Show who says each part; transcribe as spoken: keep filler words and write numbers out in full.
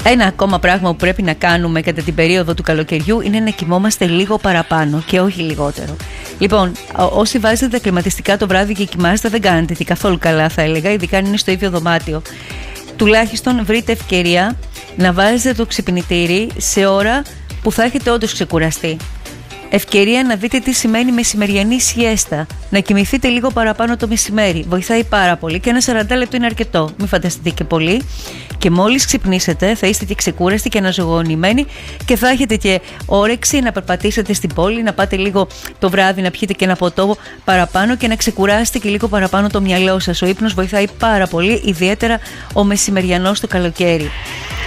Speaker 1: Ένα ακόμα πράγμα που πρέπει να κάνουμε κατά την περίοδο του καλοκαιριού είναι να κοιμόμαστε λίγο παραπάνω και όχι λιγότερο. Λοιπόν, όσοι βάζετε τα κλιματιστικά το βράδυ και κοιμάστε, δεν κάνετε τι καθόλου καλά, θα έλεγα, ειδικά αν είναι στο ίδιο δωμάτιο. Τουλάχιστον βρείτε ευκαιρία να βάζετε το ξυπνητήρι σε ώρα που θα έχετε όντως ξεκουραστεί. Ευκαιρία να δείτε τι σημαίνει μεσημεριανή σιέστα. Να κοιμηθείτε λίγο παραπάνω το μεσημέρι. Βοηθάει πάρα πολύ και ένα σαράντα λεπτό είναι αρκετό. Μην φανταστείτε και πολύ. Και μόλις ξυπνήσετε θα είστε και ξεκούραστοι και αναζωογονημένοι και θα έχετε και όρεξη να περπατήσετε στην πόλη, να πάτε λίγο το βράδυ να πιείτε και ένα ποτό παραπάνω και να ξεκουράσετε και λίγο παραπάνω το μυαλό σας. Ο ύπνος βοηθάει πάρα πολύ, ιδιαίτερα ο μεσημεριανός το καλοκαίρι.